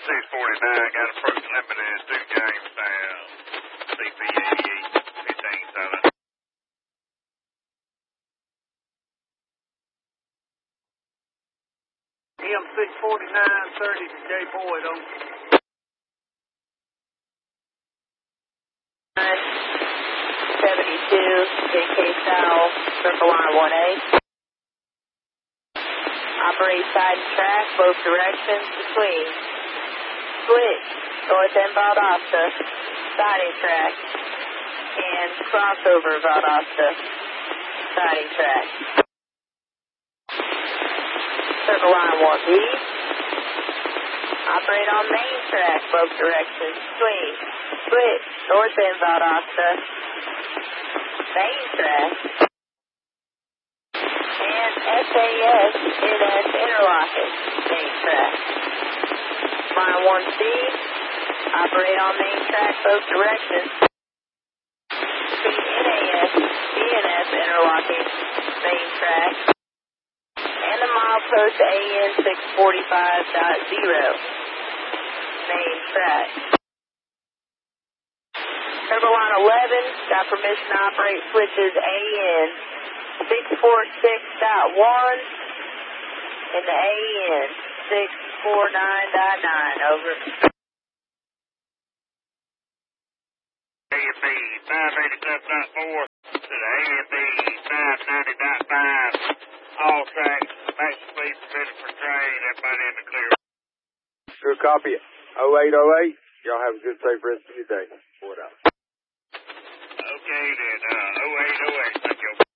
649, got approach limited, 2 Jamestown, CP 88, 15 7. EM 649, 30 to J Boyd on 72, JK South, Circle Line 1A. Operate side track, both directions between. Switch, north end Valdosta, siding track, and crossover Valdosta, siding track. Circle Line 1B. Operate on main track, both directions between. Switch, north end Valdosta, main track. And SAS NS interlocking, main track. Line 1C, operate on main track, both directions. Between NAS, DNS interlocking, main track. And the milepost AN 645.0, main track. Turbo Line 11, got permission to operate switches AN 646.1 and the AN 649.9, over. AMB 587.4 to the AMB 590.5. All tracks, max speed permitted for train, everybody in the clear. Good copy. 0808. Y'all have a good, safe rest of your day. Forward out. Okay then, 0808.